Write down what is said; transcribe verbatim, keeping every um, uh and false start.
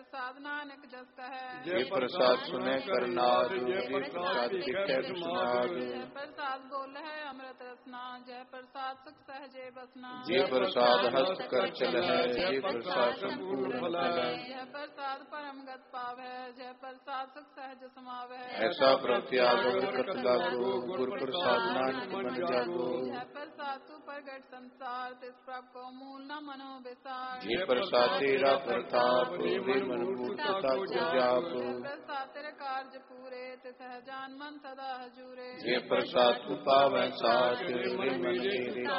प्रसाद नानक जस कह। जय प्रसाद सुने कर नाद, जय प्रसाद दिखे सुनाद। जय प्रसाद बोल है अमृत रसना, जय प्रसाद सुख सहजे बसना। जय प्रसाद हस्त कर चल है, जय प्रसाद संपूर्ण फल है। जय प्रसाद परम गत पाव है, जय प्रसाद सुख सहज समाव है। ऐसा प्रत्याग विकट लागो, गुर प्रसाद नानक मन जागो। जय प्रसाद तू प्रगट संसार, तिस प्रभ को मूल न मनो विसार। जय प्रसाद तेरा प्रताप, वे मन मूर्खता को जाप। जय प्रसाद तेरे कार्य पूरे, तिस सहजान मन सदा हजूरे। जय प्रसाद तू पावै साथ, वे मन तेरे